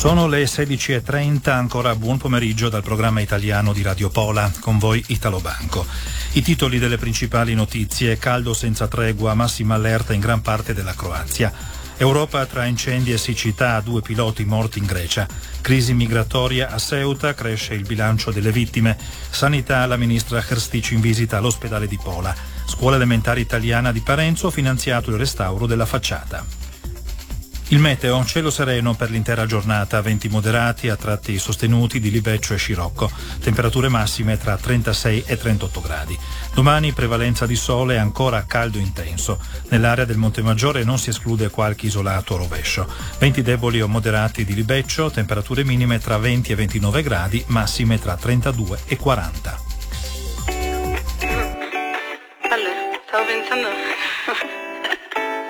Sono le 16:30, ancora buon pomeriggio dal programma italiano di Radio Pola, con voi Italo Banco. I titoli delle principali notizie: caldo senza tregua, massima allerta in gran parte della Croazia. Europa tra incendi e siccità, 2 piloti morti in Grecia. Crisi migratoria a Ceuta, cresce il bilancio delle vittime. Sanità, la ministra Hrstić in visita all'ospedale di Pola. Scuola elementare italiana di Parenzo, finanziato il restauro della facciata. Il meteo, cielo sereno per l'intera giornata, venti moderati a tratti sostenuti di Libeccio e Scirocco, temperature massime tra 36 e 38 gradi. Domani prevalenza di sole e ancora caldo intenso. Nell'area del Montemaggiore non si esclude qualche isolato rovescio. Venti deboli o moderati di Libeccio, temperature minime tra 20 e 29 gradi, massime tra 32 e 40. Allora, stavo pensando